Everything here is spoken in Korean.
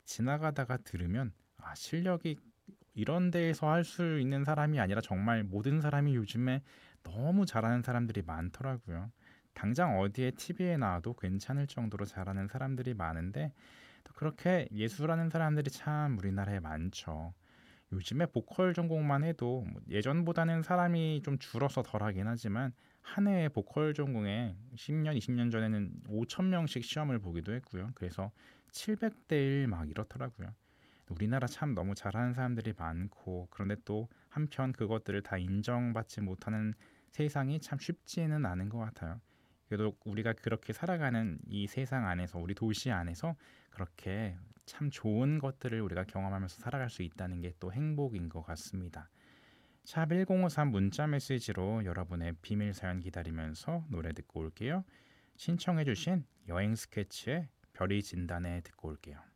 지나가다가 들으면 실력이 이런 데에서 할 수 있는 사람이 아니라 정말 모든 사람이 요즘에 너무 잘하는 사람들이 많더라고요. 당장 어디에 TV에 나와도 괜찮을 정도로 잘하는 사람들이 많은데 또 그렇게 예술하는 사람들이 참 우리나라에 많죠. 요즘에 보컬 전공만 해도 뭐 예전보다는 사람이 좀 줄어서 덜하긴 하지만 한 해에 보컬 전공에 10년, 20년 전에는 5천 명씩 시험을 보기도 했고요. 그래서 700대 1 막 이렇더라고요. 우리나라 참 너무 잘하는 사람들이 많고 그런데 또 한편 그것들을 다 인정받지 못하는 세상이 참 쉽지는 않은 것 같아요. 그래도 우리가 그렇게 살아가는 이 세상 안에서 우리 도시 안에서 그렇게 참 좋은 것들을 우리가 경험하면서 살아갈 수 있다는 게 또 행복인 것 같습니다. 샵 1053 문자 메시지로 여러분의 비밀 사연 기다리면서 노래 듣고 올게요. 신청해주신 여행 스케치의 별이 진단에 듣고 올게요.